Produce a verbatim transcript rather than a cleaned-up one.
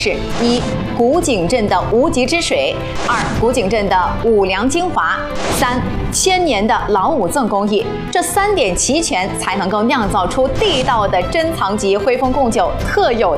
是一古井镇的无极之水，二古井镇的五粮精华，三千年的老五赠工艺。这三点齐全，才能够酿造出地道的珍藏级徽丰贡酒特有